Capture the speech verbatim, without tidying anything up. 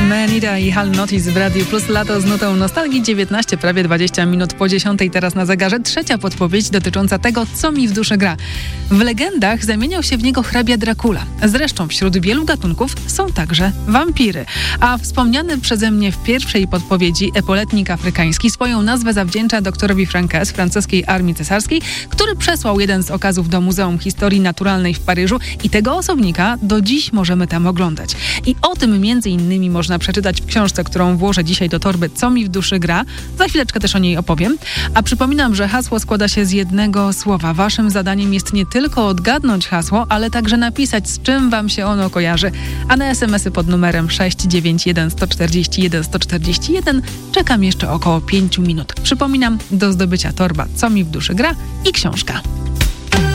Manida i Hal Notis w Radiu Plus. Lato z nutą nostalgii. dziewiętnaście, prawie dwadzieścia minut po dziesiątej teraz na zegarze. Trzecia podpowiedź dotycząca tego, co mi w duszy gra. W legendach zamieniał się w niego hrabia Dracula. Zresztą wśród wielu gatunków są także wampiry. A wspomniany przeze mnie w pierwszej podpowiedzi epoletnik afrykański swoją nazwę zawdzięcza doktorowi Franquet z francuskiej armii cesarskiej, który przesłał jeden z okazów do Muzeum Historii Naturalnej w Paryżu i tego osobnika do dziś możemy tam oglądać. I o tym między innymi można przeczytać w książce, którą włożę dzisiaj do torby, Co mi w duszy gra. Za chwileczkę też o niej opowiem. A przypominam, że hasło składa się z jednego słowa. Waszym zadaniem jest nie tylko odgadnąć hasło, ale także napisać, z czym wam się ono kojarzy. A na es em esy pod numerem sześć dziewięć jeden jeden cztery jeden jeden cztery jeden czekam jeszcze około pięć minut. Przypominam, do zdobycia torba Co mi w duszy gra i książka.